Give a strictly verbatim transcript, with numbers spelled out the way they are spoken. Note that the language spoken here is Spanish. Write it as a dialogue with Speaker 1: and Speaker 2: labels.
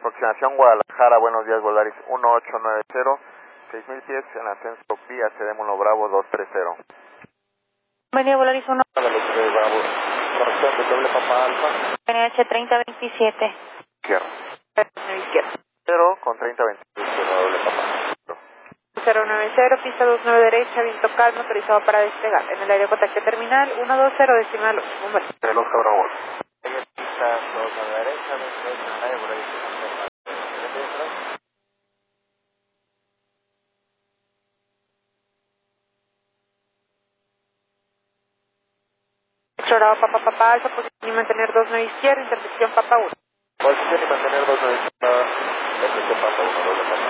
Speaker 1: aproximación Guadalajara, buenos días, Volaris uno ocho nueve cero, seis mil pies en ascenso vía C D Mono Bravo dos tres cero.
Speaker 2: Bienvenido Volaris uno.
Speaker 1: Velocidad Bravo, corrección de doble Papa Alfa.
Speaker 2: N H treinta veintisiete.
Speaker 1: Izquierda.
Speaker 2: Izquierda.
Speaker 1: cero con treinta veintisiete, doble Papa.
Speaker 2: cero nueve cero, pista dos nueve derecha, viento calmo, autorizado para despegar. En el aire contacto terminal uno dos cero, decimal ocho. Un vuelo.
Speaker 1: De los Bravo. Pista dos nueve derecha, viento en el aire, Volaris uno.
Speaker 2: Explorado Papa Papa Alfa, posición y mantener dos nueve izquierda, intersección Papa uno.
Speaker 1: Posición y mantener dos nueve izquierda, intersección Papa uno, doble Papa.